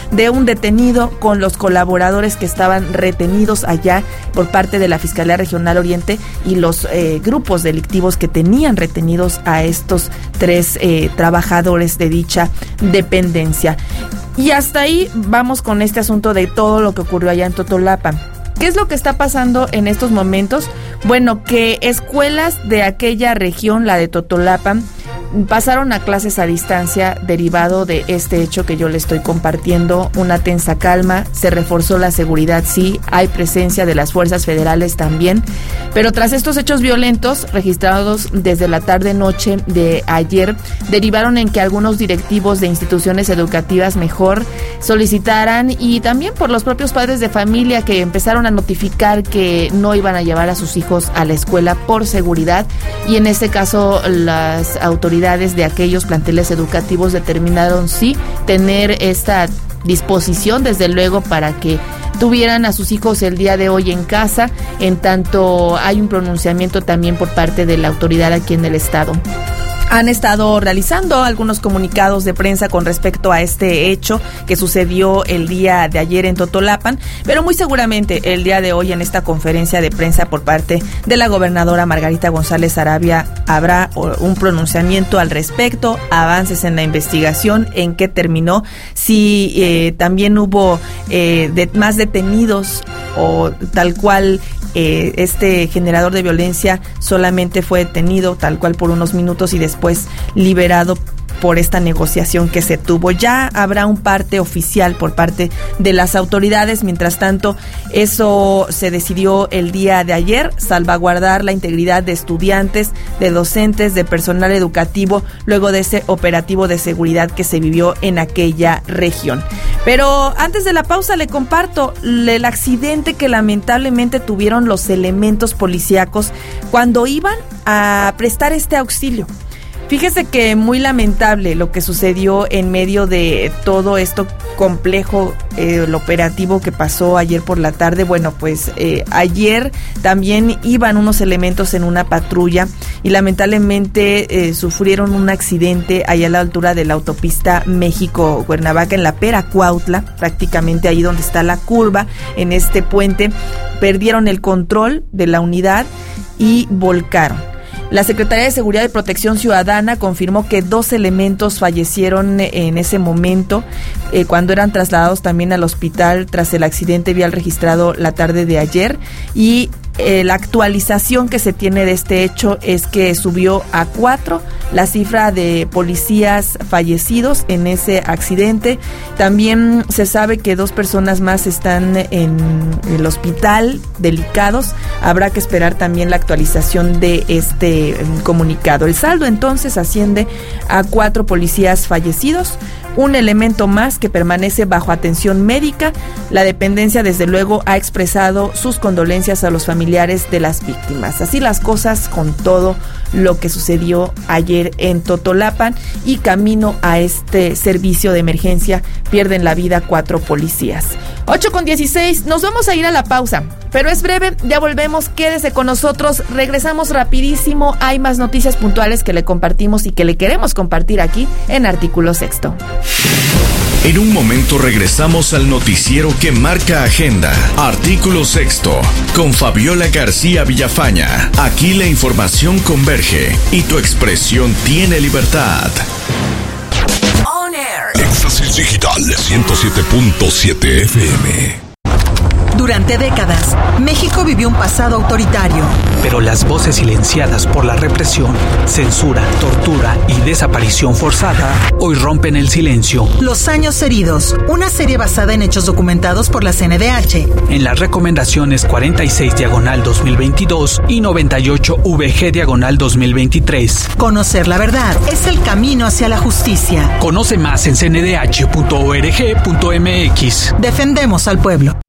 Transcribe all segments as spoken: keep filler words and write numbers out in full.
de un detenido con los colaboradores que estaban retenidos allá por parte de la Fiscalía Regional Oriente y los eh, grupos delictivos que tenían retenidos a estos tres eh, trabajadores de dicha dependencia. Y hasta ahí vamos con este asunto de todo lo que ocurrió allá en Totolapan. ¿Qué es lo que está pasando en estos momentos? Bueno, que escuelas de aquella región, la de Totolapan, pasaron a clases a distancia derivado de este hecho que yo le estoy compartiendo. Una tensa calma, se reforzó la seguridad, sí, hay presencia de las fuerzas federales también, pero tras estos hechos violentos registrados desde la tarde-noche de ayer, derivaron en que algunos directivos de instituciones educativas mejor solicitaran, y también por los propios padres de familia que empezaron a notificar que no iban a llevar a sus hijos a la escuela por seguridad, y en este caso las autoridades de aquellos planteles educativos determinaron sí tener esta disposición, desde luego, para que tuvieran a sus hijos el día de hoy en casa, en tanto hay un pronunciamiento también por parte de la autoridad aquí en el estado. Han estado realizando algunos comunicados de prensa con respecto a este hecho que sucedió el día de ayer en Totolapan, pero muy seguramente el día de hoy en esta conferencia de prensa por parte de la gobernadora Margarita González Sarabia habrá un pronunciamiento al respecto, avances en la investigación, en qué terminó, si eh, también hubo eh, de, más detenidos o tal cual. Eh, este generador de violencia solamente fue detenido tal cual por unos minutos y después liberado por esta negociación que se tuvo. Ya habrá un parte oficial por parte de las autoridades. Mientras tanto, eso se decidió el día de ayer, salvaguardar la integridad de estudiantes, de docentes, de personal educativo, luego de ese operativo de seguridad que se vivió en aquella región. Pero antes de la pausa le comparto el accidente que lamentablemente tuvieron los elementos policíacos cuando iban a prestar este auxilio. Fíjese que muy lamentable lo que sucedió en medio de todo esto complejo, eh, el operativo que pasó ayer por la tarde. Bueno, pues eh, ayer también iban unos elementos en una patrulla y lamentablemente eh, sufrieron un accidente allá a la altura de la autopista México-Cuernavaca, en la Pera Cuautla, prácticamente ahí donde está la curva, en este puente. Perdieron el control de la unidad y volcaron. La Secretaría de Seguridad y Protección Ciudadana confirmó que dos elementos fallecieron en ese momento eh, cuando eran trasladados también al hospital tras el accidente vial registrado la tarde de ayer, y eh, la actualización que se tiene de este hecho es que subió a cuatro la cifra de policías fallecidos en ese accidente. También se sabe que dos personas más están en el hospital delicados. Habrá que esperar también la actualización de este comunicado. El saldo entonces asciende a cuatro policías fallecidos, un elemento más que permanece bajo atención médica. La dependencia, desde luego, ha expresado sus condolencias a los familiares de las víctimas. Así las cosas con todo lo que sucedió ayer en Totolapan, y camino a este servicio de emergencia pierden la vida cuatro policías. ocho con dieciséis, nos vamos a ir a la pausa, pero es breve, ya volvemos, quédese con nosotros, regresamos rapidísimo, hay más noticias puntuales que le compartimos y que le queremos compartir aquí en Artículo Sexto. En un momento regresamos al noticiero que marca agenda. Artículo Sexto, con Fabiola García Villafaña. Aquí la información converge y tu expresión tiene libertad. On Air. Éxtasis Digital ciento siete punto siete F M. Durante décadas, México vivió un pasado autoritario. Pero las voces silenciadas por la represión, censura, tortura y desaparición forzada hoy rompen el silencio. Los años heridos, una serie basada en hechos documentados por la C N D H. En las recomendaciones cuarenta y seis diagonal dos mil veintidós y noventa y ocho V G diagonal dos mil veintitrés. Conocer la verdad es el camino hacia la justicia. Conoce más en c n d h punto org punto m x. Defendemos al pueblo.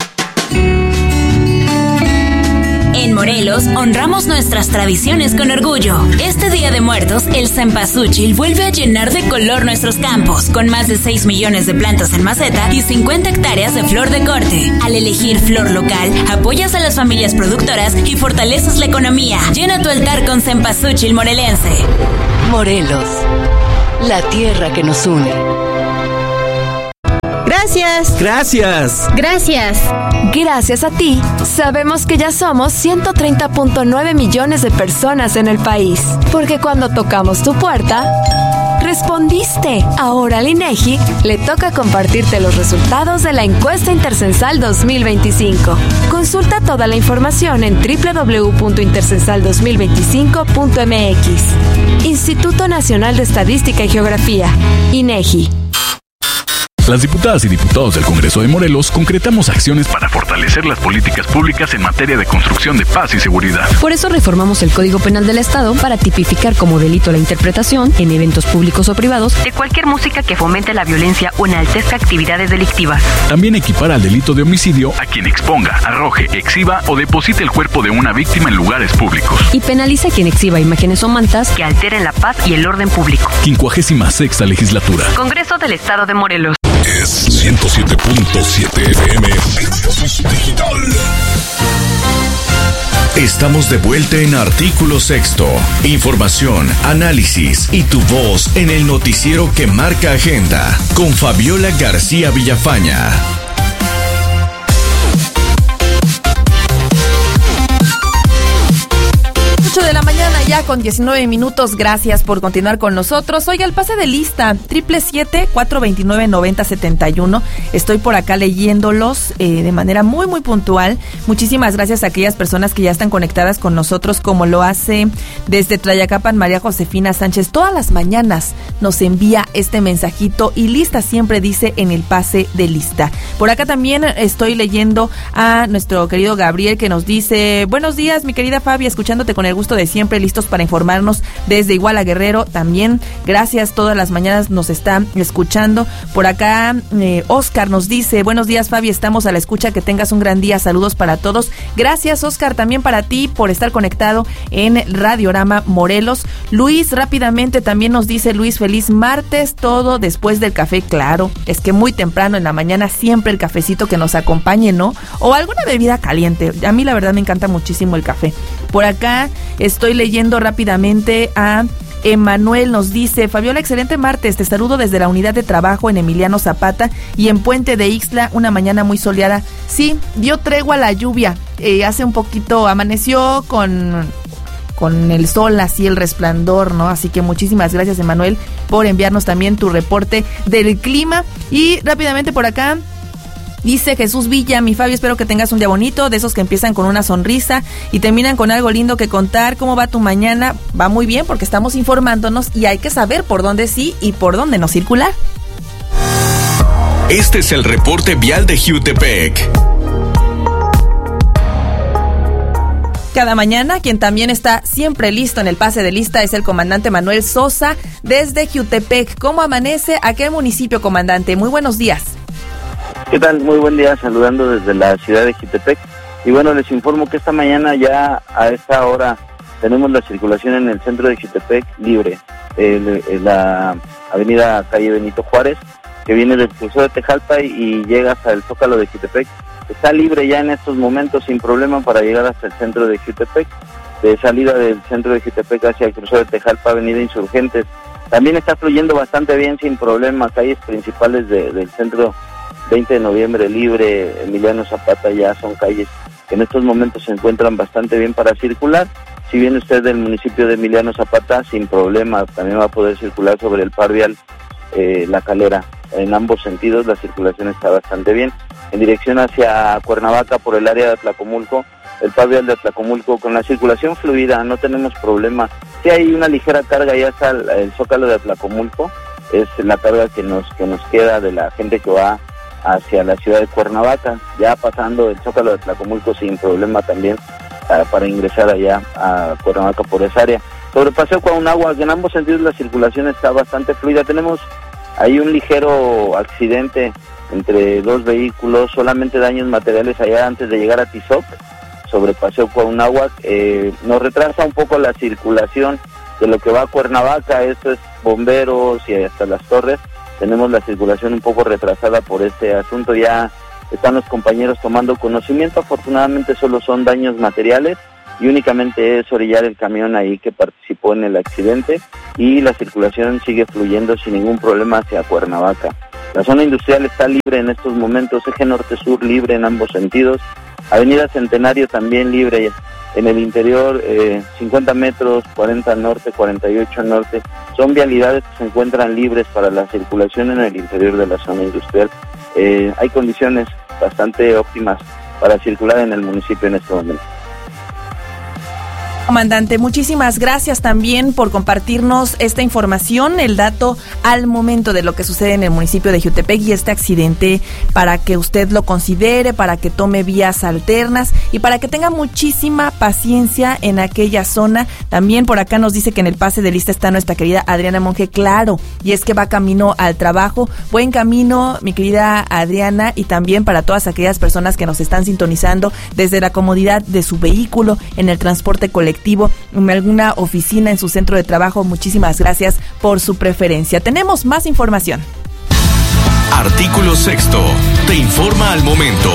En Morelos, honramos nuestras tradiciones con orgullo. Este Día de Muertos, el cempasúchil vuelve a llenar de color nuestros campos, con más de seis millones de plantas en maceta y cincuenta hectáreas de flor de corte. Al elegir flor local, apoyas a las familias productoras y fortaleces la economía. Llena tu altar con cempasúchil morelense. Morelos, la tierra que nos une. Gracias. Gracias. Gracias. Gracias a ti, sabemos que ya somos ciento treinta punto nueve millones de personas en el país. Porque cuando tocamos tu puerta, respondiste. Ahora al INEGI le toca compartirte los resultados de la encuesta Intercensal dos mil veinticinco. Consulta toda la información en doble u doble u doble u punto intercensal dos mil veinticinco punto m x. Instituto Nacional de Estadística y Geografía, INEGI. Las diputadas y diputados del Congreso de Morelos concretamos acciones para fortalecer las políticas públicas en materia de construcción de paz y seguridad. Por eso reformamos el Código Penal del Estado para tipificar como delito la interpretación, en eventos públicos o privados, de cualquier música que fomente la violencia o enaltezca actividades delictivas. También equipara al delito de homicidio a quien exponga, arroje, exhiba o deposite el cuerpo de una víctima en lugares públicos. Y penaliza a quien exhiba imágenes o mantas que alteren la paz y el orden público. Quincuagésima sexta legislatura. Congreso del Estado de Morelos. Es ciento siete punto siete F M Digital. Estamos de vuelta en Artículo Sexto. Información, análisis y tu voz en el noticiero que marca agenda con Fabiola García Villafaña. ocho de la mañana ya con diecinueve minutos. Gracias por continuar con nosotros. Oiga, el pase de lista siete siete siete, cuatro dos nueve, nueve cero siete uno. Estoy por acá leyéndolos eh, de manera muy muy puntual. Muchísimas gracias a aquellas personas que ya están conectadas con nosotros, como lo hace desde Tlayacapan María Josefina Sánchez. Todas las mañanas nos envía este mensajito y lista siempre dice en el pase de lista. Por acá también estoy leyendo a nuestro querido Gabriel, que nos dice: buenos días, mi querida Fabi, escuchándote con el gusto de siempre, listos para informarnos desde Iguala Guerrero. También gracias, todas las mañanas nos están escuchando. Por acá eh, Oscar nos dice: buenos días, Fabi, estamos a la escucha, que tengas un gran día, saludos para todos. Gracias, Oscar, también para ti por estar conectado en Radiorama Morelos. Luis rápidamente también nos dice: Luis, feliz martes, todo después del café. Claro, es que muy temprano en la mañana siempre el cafecito que nos acompañe, ¿no? O alguna bebida caliente. A mí la verdad me encanta muchísimo el café. Por acá estoy leyendo rápidamente a Emanuel, nos dice: Fabiola, excelente martes, te saludo desde la unidad de trabajo en Emiliano Zapata y en Puente de Ixtla, una mañana muy soleada. Sí, dio tregua la lluvia, eh, hace un poquito, amaneció con... con el sol, así el resplandor, ¿no? Así que muchísimas gracias, Emanuel, por enviarnos también tu reporte del clima. Y rápidamente por acá dice Jesús Villa: mi Fabio, espero que tengas un día bonito, de esos que empiezan con una sonrisa y terminan con algo lindo que contar. ¿Cómo va tu mañana? Va muy bien, porque estamos informándonos y hay que saber por dónde sí y por dónde no circular. Este es el reporte vial de Jiutepec. Cada mañana, quien también está siempre listo en el pase de lista es el comandante Manuel Sosa desde Jiutepec. ¿Cómo amanece? ¿A qué municipio, comandante? Muy buenos días. ¿Qué tal? Muy buen día, saludando desde la ciudad de Jiutepec. Y bueno, les informo que esta mañana ya a esta hora tenemos la circulación en el centro de Jiutepec libre. El, el, la avenida calle Benito Juárez, que viene del crucero de Tejalpa y, y llega hasta el Zócalo de Jiutepec, está libre ya en estos momentos sin problema para llegar hasta el centro de Jiutepec. De salida del centro de Jiutepec hacia el crucero de Tejalpa, avenida Insurgentes, también está fluyendo bastante bien sin problema. Calles principales de, del centro veinte de noviembre libre, Emiliano Zapata, ya son calles que en estos momentos se encuentran bastante bien para circular. Si viene usted del municipio de Emiliano Zapata, sin problema, también va a poder circular sobre el par vial eh, La Calera. En ambos sentidos la circulación está bastante bien. En dirección hacia Cuernavaca por el área de Atlacomulco, el par vial de Atlacomulco con la circulación fluida, no tenemos problema. Si hay una ligera carga ya hasta el, el Zócalo de Atlacomulco, es la carga que nos que nos queda de la gente que va hacia la ciudad de Cuernavaca, ya pasando el Zócalo de Atlacomulco sin problema también para, para ingresar allá a Cuernavaca por esa área. Sobre Paseo Cuauhnáhuac, en ambos sentidos la circulación está bastante fluida. Tenemos ahí un ligero accidente entre dos vehículos, solamente daños materiales allá antes de llegar a Tizoc, sobre Paseo Cuauhnáhuac. Eh, nos retrasa un poco la circulación de lo que va a Cuernavaca, esto es Bomberos y hasta Las Torres. Tenemos la circulación un poco retrasada por este asunto, ya están los compañeros tomando conocimiento. Afortunadamente solo son daños materiales y únicamente es orillar el camión ahí que participó en el accidente, y la circulación sigue fluyendo sin ningún problema hacia Cuernavaca. La zona industrial está libre en estos momentos, eje norte-sur libre en ambos sentidos, avenida Centenario también libre en el interior, eh, cincuenta metros, cuarenta norte, cuarenta y ocho norte, son vialidades que se encuentran libres para la circulación en el interior de la zona industrial. Eh, hay condiciones bastante óptimas para circular en el municipio en este momento. Comandante, muchísimas gracias también por compartirnos esta información, el dato al momento de lo que sucede en el municipio de Jiutepec y este accidente, para que usted lo considere, para que tome vías alternas y para que tenga muchísima paciencia en aquella zona. También por acá nos dice que en el pase de lista está nuestra querida Adriana Monge, claro, y es que va camino al trabajo. Buen camino, mi querida Adriana, y también para todas aquellas personas que nos están sintonizando desde la comodidad de su vehículo, en el transporte colectivo, en alguna oficina, en su centro de trabajo. Muchísimas gracias por su preferencia. Tenemos más información. Artículo sexto. Te informa al momento.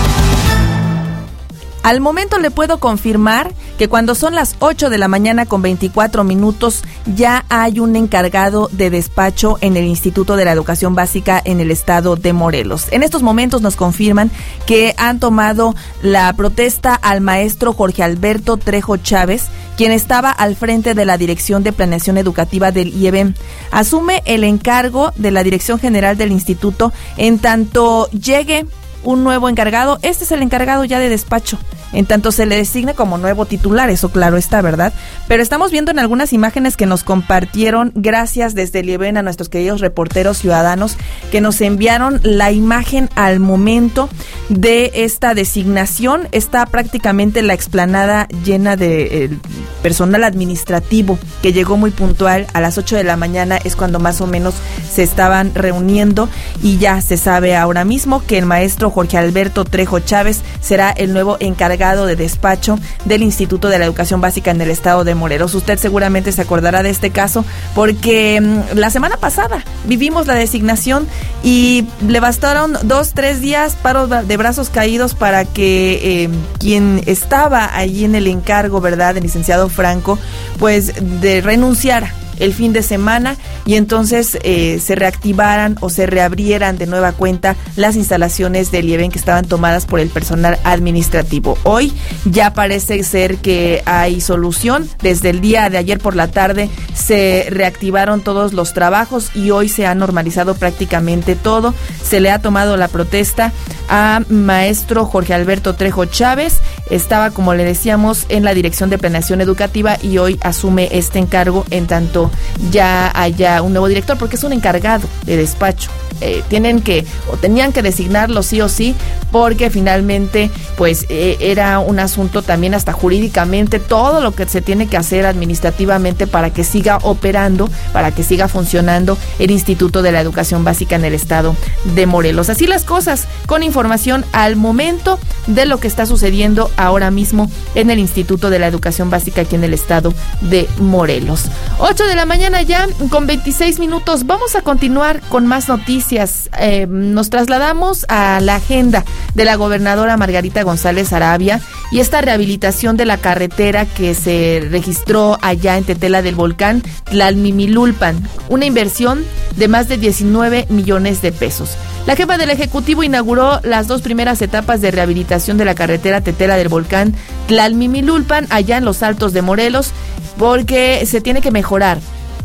Al momento le puedo confirmar que cuando son las ocho de la mañana con veinticuatro minutos ya hay un encargado de despacho en el Instituto de la Educación Básica en el estado de Morelos. En estos momentos nos confirman que han tomado la protesta al maestro Jorge Alberto Trejo Chávez, quien estaba al frente de la Dirección de Planeación Educativa del I E B M. Asume el encargo de la Dirección General del Instituto en tanto llegue un nuevo encargado. Este es el encargado ya de despacho, en tanto se le designe como nuevo titular, eso claro está, ¿verdad? Pero estamos viendo en algunas imágenes que nos compartieron, gracias desde el I E B M a nuestros queridos reporteros ciudadanos que nos enviaron la imagen al momento de esta designación. Está prácticamente la explanada llena de eh, personal administrativo que llegó muy puntual. A las ocho de la mañana es cuando más o menos se estaban reuniendo y ya se sabe ahora mismo que el maestro Jorge Alberto Trejo Chávez será el nuevo encargado de despacho del Instituto de la Educación Básica en el estado de Morelos. Usted seguramente se acordará de este caso porque mmm, la semana pasada vivimos la designación y le bastaron dos, tres días, paros de brazos caídos para que eh, quien estaba allí en el encargo, ¿verdad?, el licenciado Franco, pues de renunciara el fin de semana y entonces eh, se reactivaran o se reabrieran de nueva cuenta las instalaciones del I E B M que estaban tomadas por el personal administrativo. Hoy ya parece ser que hay solución. Desde el día de ayer por la tarde se reactivaron todos los trabajos y hoy se ha normalizado prácticamente todo. Se le ha tomado la protesta a maestro Jorge Alberto Trejo Chávez. Estaba, como le decíamos, en la Dirección de Planeación Educativa y hoy asume este encargo en tanto ya haya un nuevo director, porque es un encargado de despacho. Eh, tienen que o tenían que designarlo sí o sí, porque finalmente pues eh, era un asunto también hasta jurídicamente, todo lo que se tiene que hacer administrativamente para que siga operando, para que siga funcionando el Instituto de la Educación Básica en el estado de Morelos. Así las cosas, con información al momento de lo que está sucediendo ahora mismo en el Instituto de la Educación Básica aquí en el estado de Morelos. ocho de la mañana ya con veintiséis minutos. Vamos a continuar con más noticias. Eh, nos trasladamos a la agenda de la gobernadora Margarita González Arabia y esta rehabilitación de la carretera que se registró allá en Tetela del Volcán, Tlalmimilulpan, una inversión de más de diecinueve millones de pesos. La jefa del Ejecutivo inauguró las dos primeras etapas de rehabilitación de la carretera Tetela del Volcán, Tlalmimilulpan, allá en los Altos de Morelos, porque se tiene que mejorar.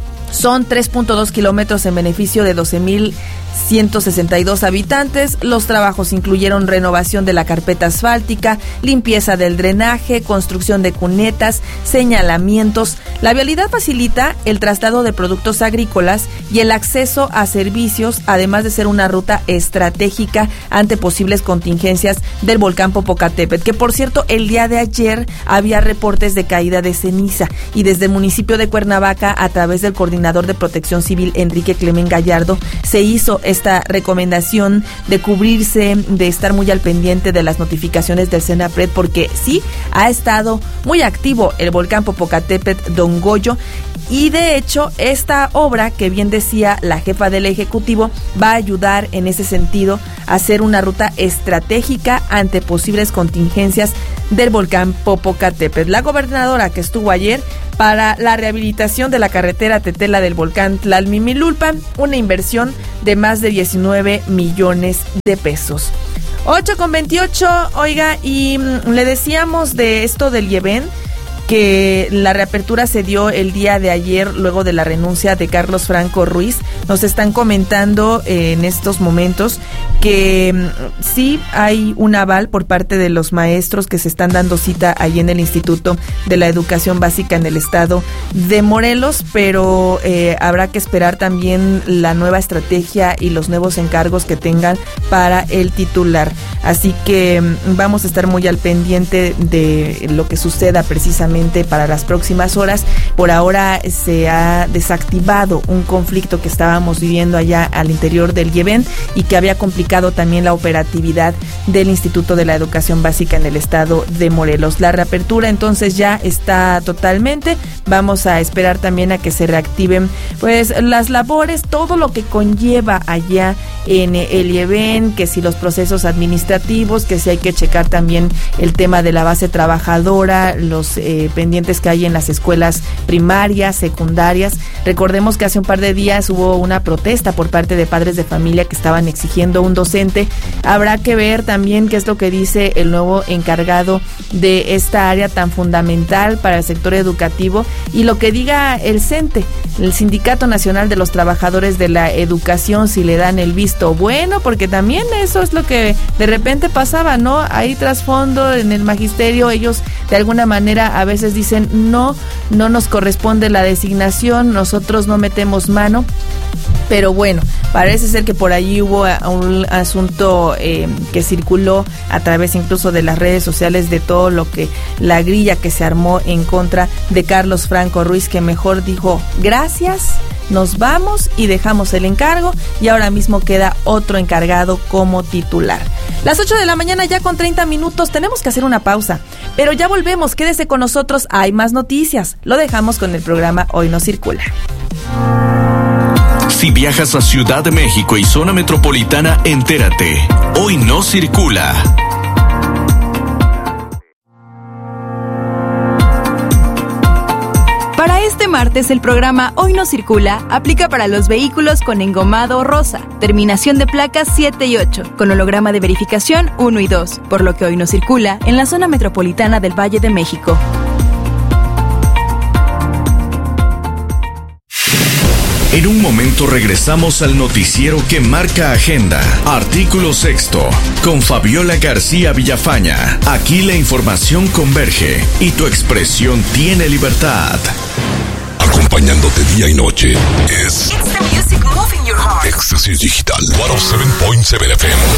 Son tres punto dos kilómetros en beneficio de doce mil ciento sesenta y dos habitantes. Los trabajos incluyeron renovación de la carpeta asfáltica, limpieza del drenaje, construcción de cunetas, señalamientos. La vialidad facilita el traslado de productos agrícolas y el acceso a servicios, además de ser una ruta estratégica ante posibles contingencias del volcán Popocatépetl, que por cierto el día de ayer había reportes de caída de ceniza y desde el municipio de Cuernavaca, a través del coordinador de Protección Civil Enrique Clemen Gallardo, se hizo esta recomendación de cubrirse, de estar muy al pendiente de las notificaciones del CENAPRED, porque sí ha estado muy activo el volcán Popocatépetl, Don Goyo, y de hecho esta obra, que bien decía la jefa del Ejecutivo, va a ayudar en ese sentido a hacer una ruta estratégica ante posibles contingencias del volcán Popocatépetl. La gobernadora que estuvo ayer para la rehabilitación de la carretera Tetela del volcán Tlalmimilulpan, una inversión de más de diecinueve millones de pesos. ocho con veintiocho, oiga, y mmm, le decíamos de esto del IEVEN, que la reapertura se dio el día de ayer luego de la renuncia de Carlos Franco Ruiz. Nos están comentando eh, en estos momentos que mm, sí hay un aval por parte de los maestros que se están dando cita allí en el Instituto de la Educación Básica en el estado de Morelos, pero eh, habrá que esperar también la nueva estrategia y los nuevos encargos que tengan para el titular. Así que mm, vamos a estar muy al pendiente de lo que suceda precisamente para las próximas horas. Por ahora se ha desactivado un conflicto que estábamos viviendo allá al interior del IEVEN y que había complicado también la operatividad del Instituto de la Educación Básica en el estado de Morelos. La reapertura entonces ya está totalmente. Vamos a esperar también a que se reactiven pues las labores, todo lo que conlleva allá en el IEVEN, que si los procesos administrativos, que si hay que checar también el tema de la base trabajadora, los eh, pendientes que hay en las escuelas primarias, secundarias. Recordemos que hace un par de días hubo una protesta por parte de padres de familia que estaban exigiendo un docente. Habrá que ver también qué es lo que dice el nuevo encargado de esta área tan fundamental para el sector educativo y lo que diga el CENTE, el Sindicato Nacional de los Trabajadores de la Educación, si le dan el visto bueno, porque también eso es lo que de repente pasaba, ¿no? Ahí trasfondo en el magisterio, ellos de alguna manera a veces dicen no, no nos corresponde la designación, nosotros no metemos mano, pero bueno, parece ser que por allí hubo un asunto eh, que circuló a través incluso de las redes sociales de todo lo que la grilla que se armó en contra de Carlos Franco Ruiz, que mejor dijo gracias, nos vamos y dejamos el encargo y ahora mismo queda otro encargado como titular. Las ocho de la mañana ya con treinta minutos, tenemos que hacer una pausa, pero ya volvemos, quédese con nosotros, hay más noticias. Lo dejamos con el programa Hoy No Circula. Si viajas a Ciudad de México y zona metropolitana, entérate. Hoy No Circula. Para este martes, el programa Hoy No Circula aplica para los vehículos con engomado rosa, terminación de placas siete y ocho, con holograma de verificación uno y dos, por lo que hoy no circula en la zona metropolitana del Valle de México. En un momento regresamos al noticiero que marca agenda. Artículo sexto, con Fabiola García Villafaña. Aquí la información converge y tu expresión tiene libertad. Acompañándote día y noche es It's the music moving your heart. Éxtasis Digital ciento siete punto siete F M.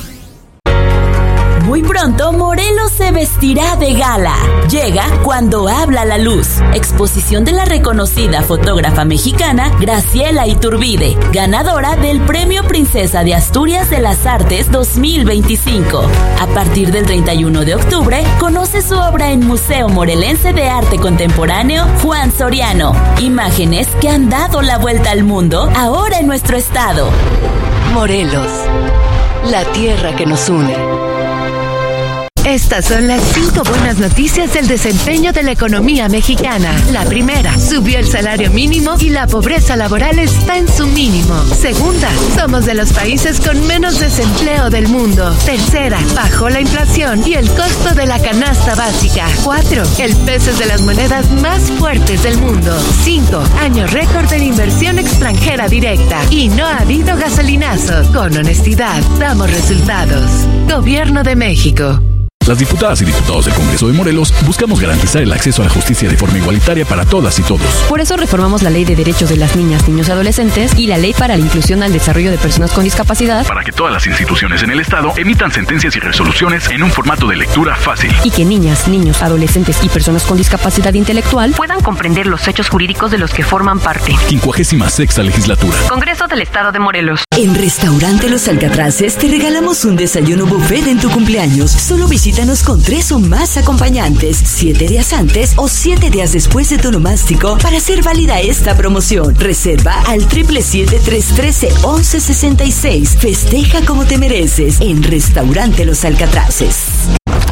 Muy pronto, Morelos se vestirá de gala. Llega Cuando Habla la Luz. Exposición de la reconocida fotógrafa mexicana Graciela Iturbide, ganadora del Premio Princesa de Asturias de las Artes dos mil veinticinco. A partir del treinta y uno de octubre, conoce su obra en Museo Morelense de Arte Contemporáneo Juan Soriano. Imágenes que han dado la vuelta al mundo ahora en nuestro estado. Morelos, la tierra que nos une. Estas son las cinco buenas noticias del desempeño de la economía mexicana. La primera, subió el salario mínimo y la pobreza laboral está en su mínimo. Segunda, somos de los países con menos desempleo del mundo. Tercera, bajó la inflación y el costo de la canasta básica. Cuatro, el peso es de las monedas más fuertes del mundo. Cinco, año récord en inversión extranjera directa. Y no ha habido gasolinazo. Con honestidad, damos resultados. Gobierno de México. Las diputadas y diputados del Congreso de Morelos buscamos garantizar el acceso a la justicia de forma igualitaria para todas y todos. Por eso reformamos la Ley de Derechos de las Niñas, Niños y Adolescentes y la Ley para la Inclusión al Desarrollo de Personas con Discapacidad, para que todas las instituciones en el Estado emitan sentencias y resoluciones en un formato de lectura fácil. Y que niñas, niños, adolescentes y personas con discapacidad intelectual puedan comprender los hechos jurídicos de los que forman parte. quincuagésima sexta Legislatura. Congreso del Estado de Morelos. En Restaurante Los Alcatraces te regalamos un desayuno buffet en tu cumpleaños. Solo visítanos con tres o más acompañantes, siete días antes o siete días después de tu onomástico para hacer válida esta promoción. Reserva al siete siete siete, tres uno tres, once sesenta y seis. Festeja como te mereces en Restaurante Los Alcatraces.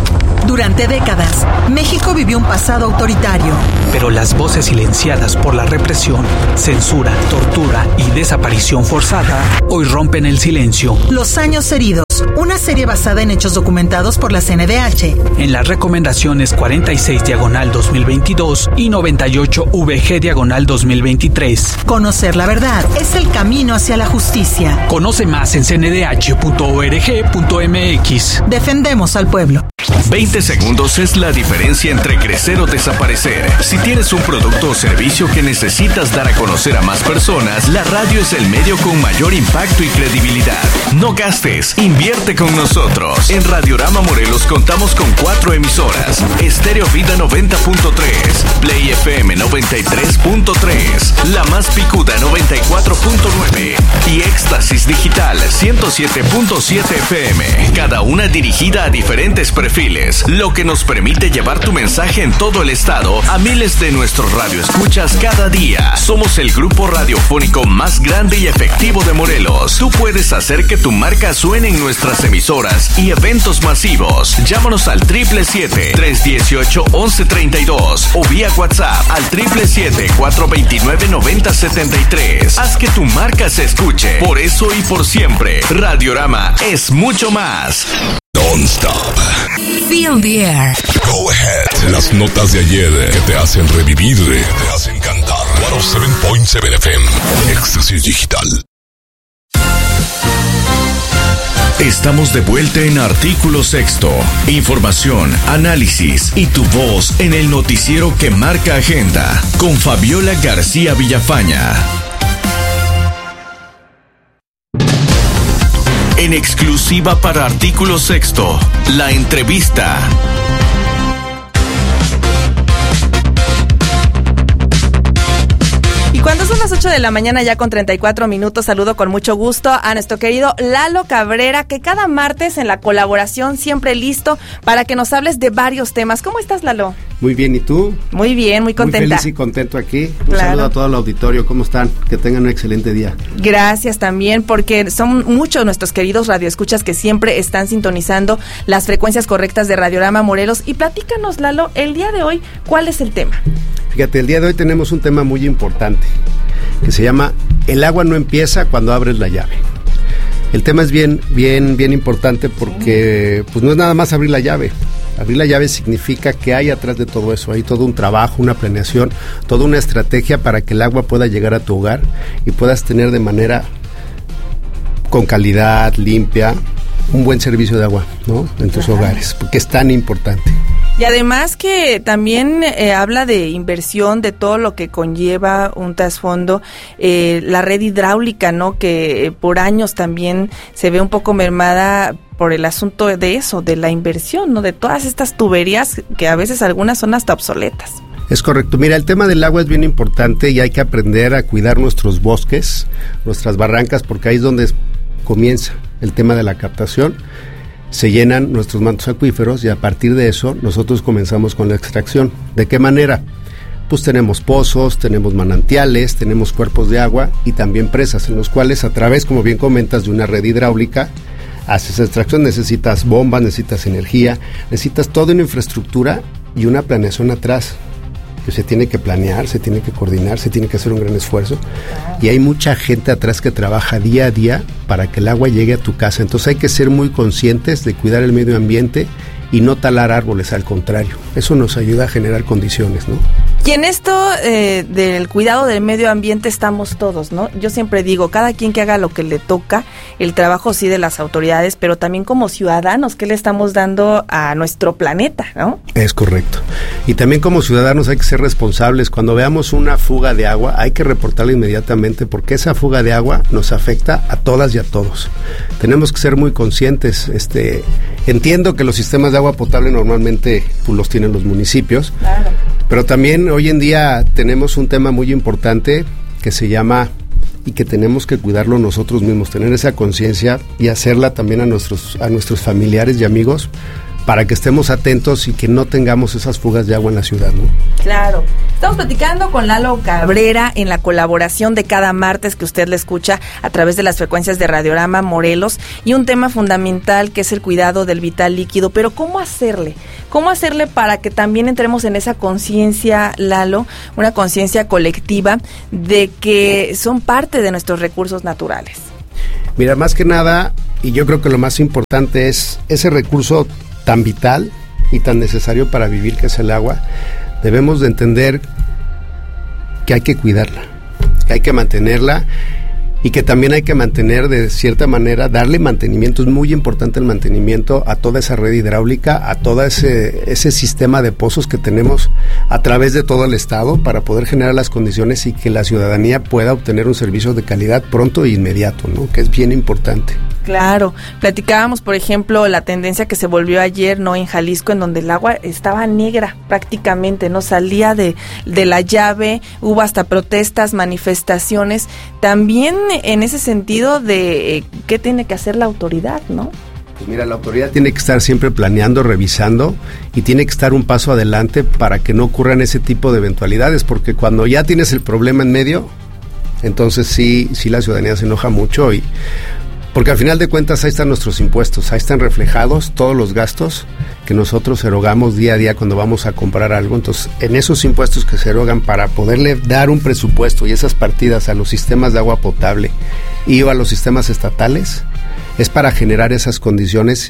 Durante décadas, México vivió un pasado autoritario. Pero las voces silenciadas por la represión, censura, tortura y desaparición forzada hoy rompen el silencio. Los años heridos, una serie basada en hechos documentados por la C N D H. En las recomendaciones cuarenta y seis diagonal dos mil veintidós y noventa y ocho V G diagonal dos mil veintitrés. Conocer la verdad es el camino hacia la justicia. Conoce más en c n d h punto org punto m x. Defendemos al pueblo. veinte segundos es la diferencia entre crecer o desaparecer. Si tienes un producto o servicio que necesitas dar a conocer a más personas, la radio es el medio con mayor impacto y credibilidad. No gastes, invierte con nosotros. En Radiorama Morelos contamos con cuatro emisoras: Estéreo Vida noventa punto tres, Play F M noventa y tres punto tres, La Más Picuda noventa y cuatro punto nueve y Éxtasis Digital ciento siete punto siete F M. Cada una dirigida a diferentes perfiles, lo que nos permite llevar tu mensaje en todo el estado a miles de nuestros radioescuchas cada día. Somos el grupo radiofónico más grande y efectivo de Morelos. Tú puedes hacer que tu marca suene en nuestras emisoras y eventos masivos. Llámanos al triple siete, tres dieciocho, once treinta y dos o vía WhatsApp al triple siete, cuatro veintinueve, noventa setenta y tres. Haz que tu marca se escuche. Por eso y por siempre, Radiorama es mucho más. Don't stop. Feel the air. Go ahead. Las notas de ayer que te hacen revivir, que te hacen cantar. ciento siete punto siete F M. Éxtasis Digital. Estamos de vuelta en Artículo Sexto. Información, análisis y tu voz en el noticiero que marca agenda. Con Fabiola García Villafaña. En exclusiva para Artículo Sexto, la entrevista. Y cuando son las ocho de la mañana ya con treinta y cuatro minutos, saludo con mucho gusto a nuestro querido Lalo Cabrera, que cada martes en la colaboración siempre listo para que nos hables de varios temas. ¿Cómo estás, Lalo? Muy bien, ¿y tú? Muy bien, muy contenta. Muy feliz y contento aquí. Un claro. saludo a todo el auditorio. ¿Cómo están? Que tengan un excelente día. Gracias también, porque son muchos nuestros queridos radioescuchas que siempre están sintonizando las frecuencias correctas de Radiorama Morelos. Y platícanos, Lalo, el día de hoy, ¿cuál es el tema? Fíjate, el día de hoy tenemos un tema muy importante que se llama El agua no empieza cuando abres la llave. El tema es bien, bien, bien importante porque pues no es nada más abrir la llave. Abrir la llave significa que hay atrás de todo eso, hay todo un trabajo, una planeación, toda una estrategia para que el agua pueda llegar a tu hogar y puedas tener de manera con calidad, limpia, un buen servicio de agua, ¿no? En tus Ajá. hogares, porque es tan importante. Y además que también eh, habla de inversión, de todo lo que conlleva un trasfondo, eh, la red hidráulica, ¿no? Que eh, por años también se ve un poco mermada por el asunto de eso, de la inversión, ¿no? De todas estas tuberías que a veces algunas son hasta obsoletas. Es correcto. Mira, el tema del agua es bien importante y hay que aprender a cuidar nuestros bosques, nuestras barrancas, porque ahí es donde comienza el tema de la captación. Se llenan nuestros mantos acuíferos y a partir de eso nosotros comenzamos con la extracción. ¿De qué manera? Pues tenemos pozos, tenemos manantiales, tenemos cuerpos de agua y también presas, en los cuales a través, como bien comentas, de una red hidráulica haces extracción. Necesitas bombas, necesitas energía, necesitas toda una infraestructura y una planeación atrás, que se tiene que planear, se tiene que coordinar, se tiene que hacer un gran esfuerzo y hay mucha gente atrás que trabaja día a día para que el agua llegue a tu casa. Entonces hay que ser muy conscientes de cuidar el medio ambiente y no talar árboles, al contrario, eso nos ayuda a generar condiciones, ¿no? Y en esto eh, del cuidado del medio ambiente estamos todos, ¿no? Yo siempre digo, cada quien que haga lo que le toca, el trabajo sí de las autoridades, pero también como ciudadanos, ¿qué le estamos dando a nuestro planeta, no? Es correcto. Y también como ciudadanos hay que ser responsables. Cuando veamos una fuga de agua, hay que reportarla inmediatamente porque esa fuga de agua nos afecta a todas y a todos. Tenemos que ser muy conscientes. Este, entiendo que los sistemas de agua potable normalmente pues, los tienen los municipios, claro. Pero también hoy en día tenemos un tema muy importante que se llama, y que tenemos que cuidarlo nosotros mismos, tener esa conciencia y hacerla también a nuestros, a nuestros familiares y amigos, para que estemos atentos y que no tengamos esas fugas de agua en la ciudad, ¿no? Claro. Estamos platicando con Lalo Cabrera en la colaboración de cada martes que usted le escucha a través de las frecuencias de Radiorama Morelos, y un tema fundamental que es el cuidado del vital líquido. Pero ¿cómo hacerle? ¿Cómo hacerle para que también entremos en esa conciencia, Lalo, una conciencia colectiva de que son parte de nuestros recursos naturales? Mira, más que nada, y yo creo que lo más importante es ese recurso tan vital y tan necesario para vivir, que es el agua. Debemos de entender que hay que cuidarla, que hay que mantenerla, y que también hay que mantener, de cierta manera, darle mantenimiento. Es muy importante el mantenimiento a toda esa red hidráulica, a todo ese, ese sistema de pozos que tenemos a través de todo el estado, para poder generar las condiciones y que la ciudadanía pueda obtener un servicio de calidad pronto e inmediato, ¿no? Que es bien importante. Claro, platicábamos, por ejemplo, la tendencia que se volvió ayer, ¿no?, en Jalisco, en donde el agua estaba negra prácticamente, no salía de, de la llave, hubo hasta protestas, manifestaciones, también en ese sentido de eh, qué tiene que hacer la autoridad, ¿no? Pues mira, la autoridad tiene que estar siempre planeando, revisando, y tiene que estar un paso adelante para que no ocurran ese tipo de eventualidades, porque cuando ya tienes el problema en medio, entonces sí, sí la ciudadanía se enoja mucho, y porque al final de cuentas ahí están nuestros impuestos, ahí están reflejados todos los gastos que nosotros erogamos día a día cuando vamos a comprar algo. Entonces, en esos impuestos que se erogan para poderle dar un presupuesto y esas partidas a los sistemas de agua potable y a los sistemas estatales, es para generar esas condiciones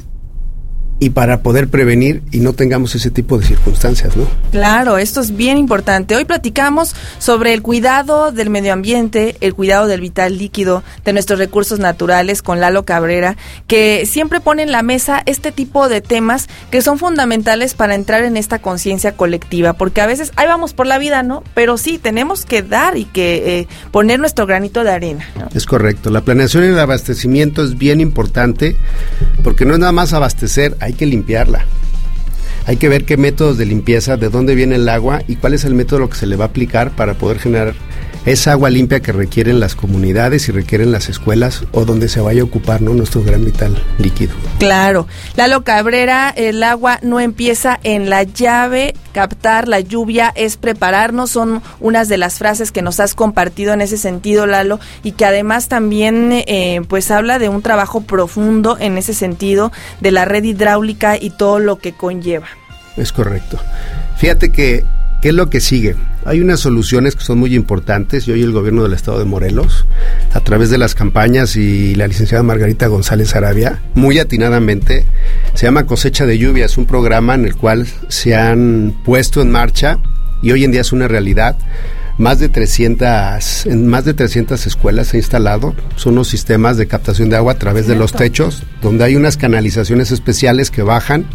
y para poder prevenir y no tengamos ese tipo de circunstancias, ¿no? Claro, esto es bien importante. Hoy platicamos sobre el cuidado del medio ambiente, el cuidado del vital líquido, de nuestros recursos naturales, con Lalo Cabrera, que siempre pone en la mesa este tipo de temas que son fundamentales para entrar en esta conciencia colectiva, porque a veces ahí vamos por la vida, ¿no? Pero sí, tenemos que dar y que eh, poner nuestro granito de arena, ¿no? Es correcto. La planeación y el abastecimiento es bien importante, porque no es nada más abastecer, hay que limpiarla. Hay que ver qué métodos de limpieza, de dónde viene el agua y cuál es el método que se le va a aplicar para poder generar esa agua limpia que requieren las comunidades y requieren las escuelas o donde se vaya a ocupar, ¿no?, nuestro gran vital líquido. Claro. Lalo Cabrera, el agua no empieza en la llave, captar la lluvia es prepararnos, son unas de las frases que nos has compartido en ese sentido, Lalo, y que además también eh, pues habla de un trabajo profundo en ese sentido, de la red hidráulica y todo lo que conlleva. Es correcto. Fíjate que ¿qué es lo que sigue? Hay unas soluciones que son muy importantes y hoy el gobierno del estado de Morelos, a través de las campañas y la licenciada Margarita González Arabia, muy atinadamente, se llama Cosecha de Lluvia, es un programa en el cual se han puesto en marcha y hoy en día es una realidad. Más de trescientas, en más de trescientas escuelas se ha instalado, son unos sistemas de captación de agua a través de los techos, donde hay unas canalizaciones especiales que bajan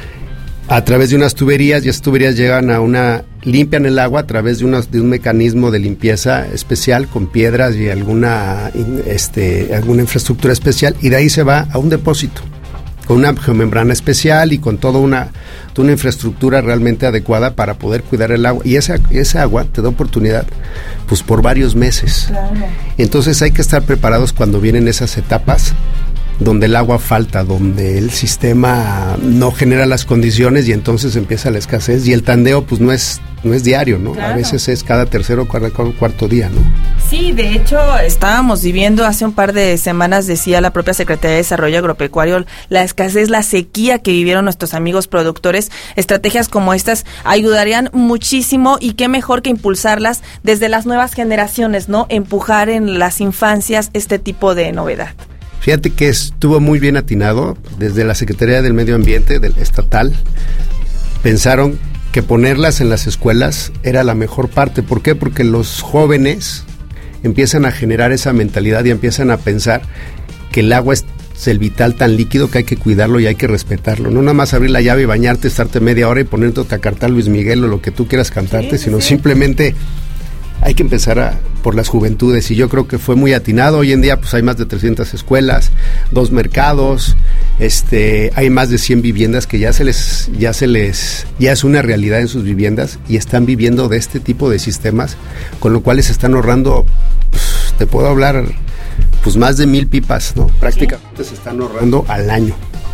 a través de unas tuberías, y esas tuberías llegan a una, limpian el agua a través de, unas, de un mecanismo de limpieza especial con piedras y alguna, este, alguna infraestructura especial, y de ahí se va a un depósito con una geomembrana especial y con toda una, toda una infraestructura realmente adecuada para poder cuidar el agua, y esa, esa agua te da oportunidad pues por varios meses. Claro. Entonces hay que estar preparados cuando vienen esas etapas donde el agua falta, donde el sistema no genera las condiciones y entonces empieza la escasez, y el tandeo pues no es no es diario, ¿no? Claro. A veces es cada tercero o cada cuarto día, ¿no? Sí, de hecho estábamos viviendo hace un par de semanas, decía la propia Secretaría de Desarrollo Agropecuario, la escasez, la sequía que vivieron nuestros amigos productores. Estrategias como estas ayudarían muchísimo, y qué mejor que impulsarlas desde las nuevas generaciones, ¿no? Empujar en las infancias este tipo de novedad. Fíjate que estuvo muy bien atinado desde la Secretaría del Medio Ambiente del estatal. Pensaron que ponerlas en las escuelas era la mejor parte. ¿Por qué? Porque los jóvenes empiezan a generar esa mentalidad y empiezan a pensar que el agua es el vital tan líquido que hay que cuidarlo y hay que respetarlo. No nada más abrir la llave y bañarte, estarte media hora y ponerte a cantar Luis Miguel o lo que tú quieras cantarte, sí, sino sí. Simplemente hay que empezar a, por las juventudes, y yo creo que fue muy atinado. Hoy en día pues hay más de trescientas escuelas, dos mercados, este, hay más de cien viviendas que ya se les, ya se les, ya es una realidad en sus viviendas y están viviendo de este tipo de sistemas, con lo cual se están ahorrando, pues, te puedo hablar, pues más de mil pipas, ¿no? Prácticamente sí. Se están ahorrando al año.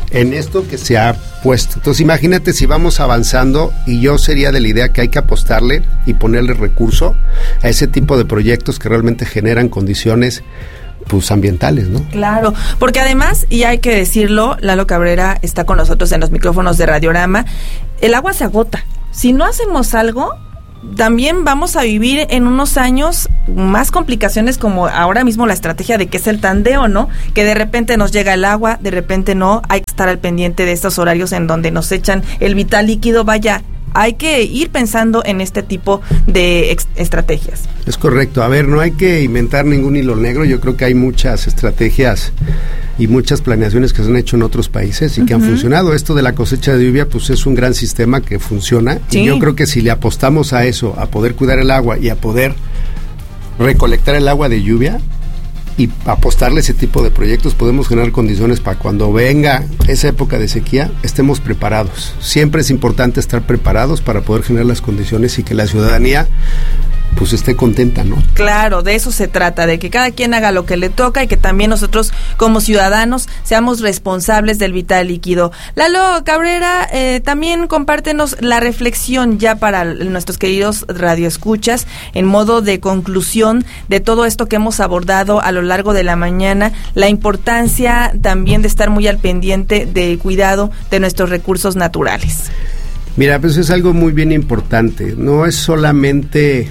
en esto que se ha puesto. Entonces imagínate si vamos avanzando, y yo sería de la idea que hay que apostarle y ponerle recurso a ese tipo de proyectos que realmente generan condiciones pues ambientales, ¿no? Claro, porque además, y hay que decirlo, Lalo Cabrera está con nosotros en los micrófonos de Radiorama, el agua se agota. Si no hacemos algo, también vamos a vivir en unos años más complicaciones, como ahora mismo la estrategia de que es el tandeo, ¿no? Que de repente nos llega el agua, de repente no, hay que estar al pendiente de estos horarios en donde nos echan el vital líquido, vaya, hay que ir pensando en este tipo de ex- estrategias. Es correcto, a ver, no hay que inventar ningún hilo negro, yo creo que hay muchas estrategias y muchas planeaciones que se han hecho en otros países y que uh-huh. han funcionado. Esto de la cosecha de lluvia pues es un gran sistema que funciona, sí. y yo creo que si le apostamos a eso, a poder cuidar el agua y a poder recolectar el agua de lluvia y apostarle ese tipo de proyectos, podemos generar condiciones para cuando venga esa época de sequía, estemos preparados. Siempre es importante estar preparados para poder generar las condiciones y que la ciudadanía pues esté contenta, ¿no? Claro, de eso se trata, de que cada quien haga lo que le toca y que también nosotros como ciudadanos seamos responsables del vital líquido. Lalo Cabrera, eh, también compártenos la reflexión ya para nuestros queridos radioescuchas en modo de conclusión de todo esto que hemos abordado a lo largo de la mañana, la importancia también de estar muy al pendiente del cuidado de nuestros recursos naturales. Mira, pues es algo muy bien importante, no es solamente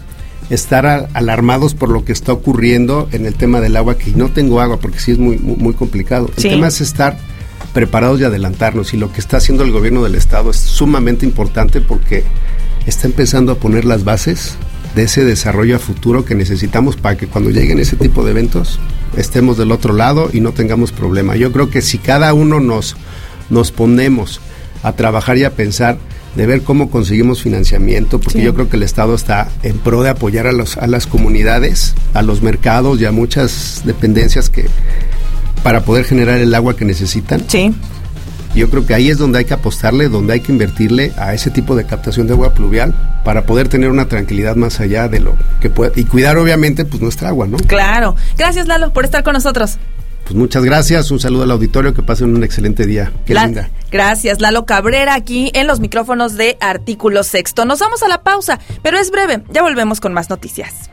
estar a, alarmados por lo que está ocurriendo en el tema del agua, que no tengo agua, porque sí es muy, muy, muy complicado. El sí. tema es estar preparados y adelantarnos, y lo que está haciendo el gobierno del estado es sumamente importante porque está empezando a poner las bases de ese desarrollo a futuro que necesitamos para que cuando lleguen ese tipo de eventos estemos del otro lado y no tengamos problema. Yo creo que si cada uno nos, nos ponemos a trabajar y a pensar de ver cómo conseguimos financiamiento, porque sí. yo creo que el Estado está en pro de apoyar a, los, a las comunidades, a los mercados y a muchas dependencias que para poder generar el agua que necesitan. Sí. Yo creo que ahí es donde hay que apostarle, donde hay que invertirle a ese tipo de captación de agua pluvial para poder tener una tranquilidad más allá de lo que puede, y cuidar obviamente pues nuestra agua, ¿no? Claro. Gracias, Lalo, por estar con nosotros. Pues muchas gracias, un saludo al auditorio, que pasen un excelente día. Qué La, linda. Gracias, Lalo Cabrera, aquí en los micrófonos de Artículo Sexto. Nos vamos a la pausa, pero es breve, ya volvemos con más noticias.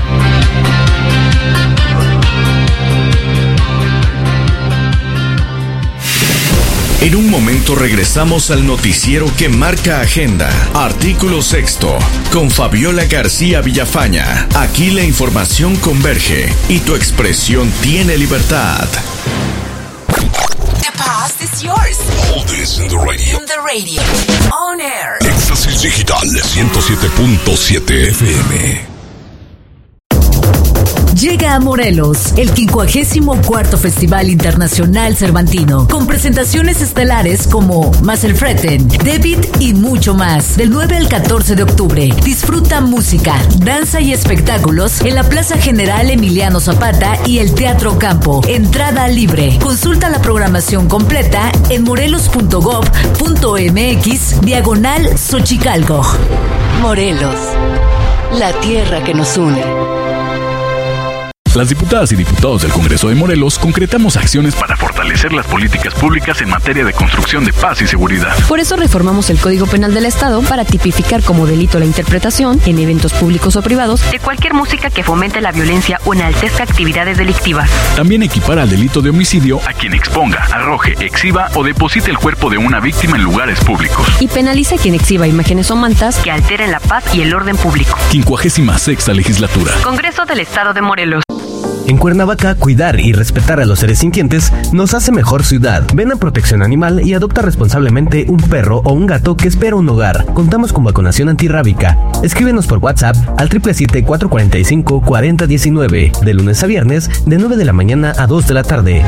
En un momento regresamos al noticiero que marca agenda. Artículo Sexto, con Fabiola García Villafaña. Aquí la información converge y tu expresión tiene libertad. The past is yours. All this in the radio. In the radio. On air. Éxtasis Digital ciento siete punto siete F M. Llega a Morelos el quincuagésimo cuarto Festival Internacional Cervantino, con presentaciones estelares como Maselfreten, David y mucho más. Del nueve al catorce de octubre, disfruta música, danza y espectáculos en la Plaza General Emiliano Zapata y el Teatro Campo. Entrada libre. Consulta la programación completa en morelos punto gob punto mx diagonal Xochicalco. Morelos, la tierra que nos une. Las diputadas y diputados del Congreso de Morelos concretamos acciones para fortalecer las políticas públicas en materia de construcción de paz y seguridad. Por eso reformamos el Código Penal del Estado para tipificar como delito la interpretación, en eventos públicos o privados, de cualquier música que fomente la violencia o enaltezca actividades delictivas. También equipara al delito de homicidio a quien exponga, arroje, exhiba o deposite el cuerpo de una víctima en lugares públicos. Y penaliza a quien exhiba imágenes o mantas que alteren la paz y el orden público. Quincuagésima sexta legislatura. Congreso del Estado de Morelos. En Cuernavaca, cuidar y respetar a los seres sintientes nos hace mejor ciudad. Ven a Protección Animal y adopta responsablemente un perro o un gato que espera un hogar. Contamos con vacunación antirrábica. Escríbenos por WhatsApp al siete siete siete, cuatro cuatro cinco, cuatro cero uno nueve, de lunes a viernes, de nueve de la mañana a dos de la tarde.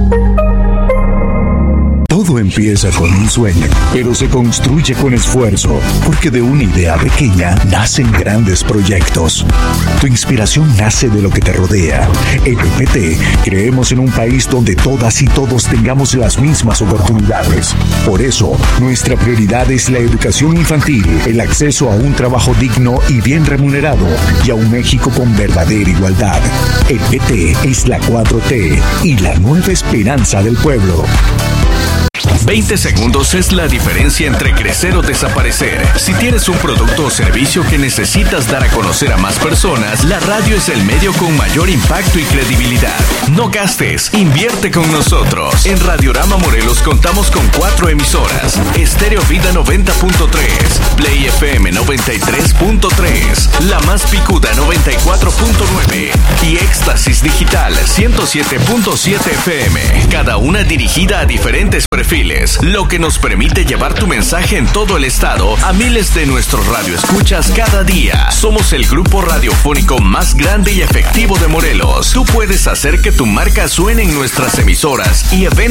Todo empieza con un sueño, pero se construye con esfuerzo, porque de una idea pequeña nacen grandes proyectos. Tu inspiración nace de lo que te rodea. En P P T creemos en un país donde todas y todos tengamos las mismas oportunidades. Por eso, nuestra prioridad es la educación infantil, el acceso a un trabajo digno y bien remunerado, y a un México con verdadera igualdad. El P T es la cuatro T y la nueva esperanza del pueblo. veinte segundos es la diferencia entre crecer o desaparecer. Si tienes un producto o servicio que necesitas dar a conocer a más personas, la radio es el medio con mayor impacto y credibilidad. No gastes, invierte con nosotros. En Radiorama Morelos contamos con cuatro emisoras: Estéreo Vida noventa punto tres, Play F M noventa y tres punto tres, La Más Picuda noventa y cuatro punto nueve y Éxtasis Digital ciento siete punto siete F M. Cada una dirigida a diferentes perfiles, lo que nos permite llevar tu mensaje en todo el estado a miles de nuestros radioescuchas cada día. Somos el grupo radiofónico más grande y efectivo de Morelos. Tú puedes hacer que tu marca suene en nuestras emisoras y eventos